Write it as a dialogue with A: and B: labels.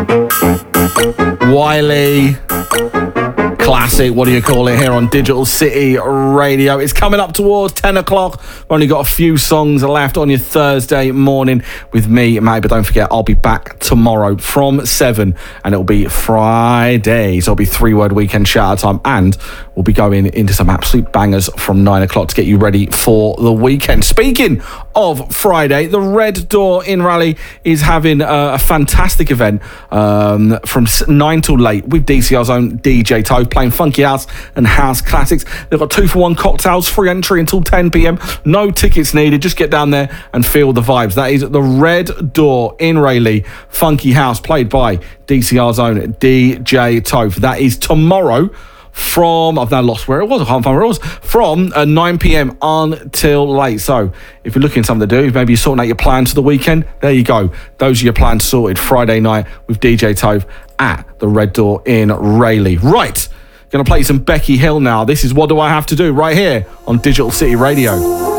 A: Wiley. Classic, what do you call it, here on Digital City Radio. It's coming up towards 10 o'clock. We've only got a few songs left on your Thursday morning with me, mate. But don't forget, I'll be back tomorrow from 7, and it'll be Friday. So it'll be 3-word weekend shout out time, and we'll be going into some absolute bangers from 9 o'clock to get you ready for the weekend. Speaking of Friday, the Red Door in Raleigh is having a fantastic event from 9 till late with DCR's own DJ Tove, playing funky house and house classics. They've got 2-for-1 cocktails, free entry until 10 p.m. No tickets needed. Just get down there and feel the vibes. That is the Red Door in Raleigh. Funky house played by DCR's own DJ Tove. That is tomorrow from, I've now lost where it was, I can't find where it was, from 9 p.m. until late. So if you're looking for something to do, maybe you're sorting out your plans for the weekend, there you go. Those are your plans sorted. Friday night with DJ Tove at the Red Door in Raleigh. Right, going to play some Becky Hill now. This is What Do I Have to Do right here on Digital City Radio.